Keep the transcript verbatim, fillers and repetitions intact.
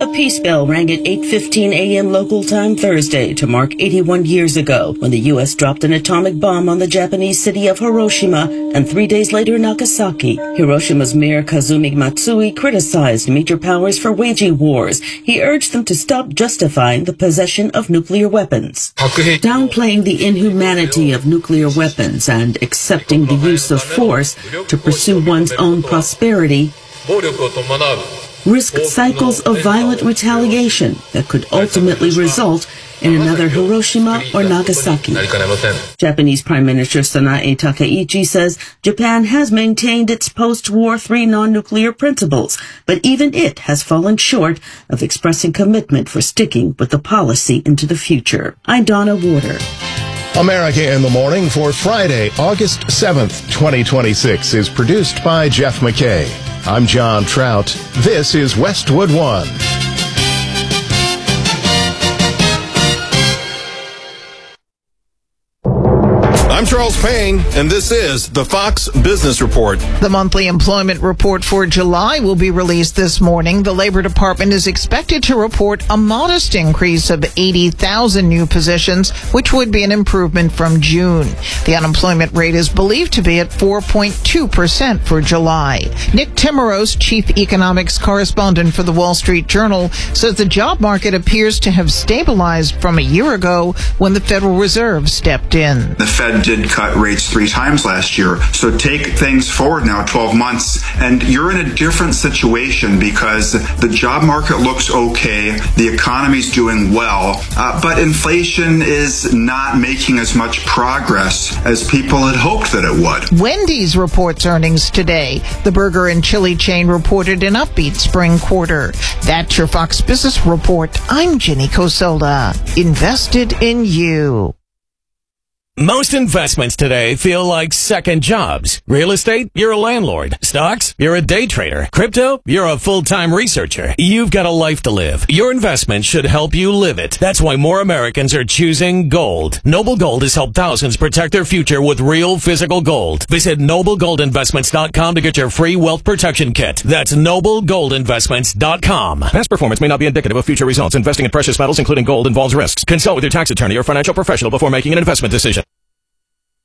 peace bell rang at eight fifteen a.m. local time Thursday to mark eighty-one years ago when the U S dropped an atomic bomb on the Japanese city of Hiroshima and three days later Nagasaki. Hiroshima's mayor Kazumi Matsui criticized major powers for waging wars. He urged them to stop justifying the possession of nuclear weapons. Downplaying the inhumanity of nuclear weapons and accepting the use of force to pursue one's own prosperity risk cycles of violent retaliation that could ultimately result in another Hiroshima or Nagasaki. Japanese Prime Minister Sanae Takaichi says Japan has maintained its post-war three non-nuclear principles, but even it has fallen short of expressing commitment for sticking with the policy into the future. I'm Donna Warder. America in the Morning for Friday, August seventh, twenty twenty-six is produced by Jeff McKay. I'm John Trout. This is Westwood One. I'm Charles Payne, and this is the Fox Business Report. The monthly employment report for July will be released this morning. The Labor Department is expected to report a modest increase of eighty thousand new positions, which would be an improvement from June. The unemployment rate is believed to be at four point two percent for July. Nick Timmeros, chief economics correspondent for the Wall Street Journal, says the job market appears to have stabilized from a year ago when the Federal Reserve stepped in. The Fed did cut rates three times last year. So take things forward now twelve months, and you're in a different situation because the job market looks okay, the economy's doing well, uh, but inflation is not making as much progress as people had hoped that it would. Wendy's reports earnings today. The burger and chili chain reported an upbeat spring quarter. That's your Fox Business Report. I'm Jenny Cosola. Invested in you. Most investments today feel like second jobs. Real estate, you're a landlord. Stocks, you're a day trader. Crypto, you're a full-time researcher. You've got a life to live. Your investment should help you live it. That's why more Americans are choosing gold. Noble Gold has helped thousands protect their future with real physical gold. Visit noble gold investments dot com to get your free wealth protection kit. That's noble gold investments dot com. Past performance may not be indicative of future results. Investing in precious metals, including gold, involves risks. Consult with your tax attorney or financial professional before making an investment decision.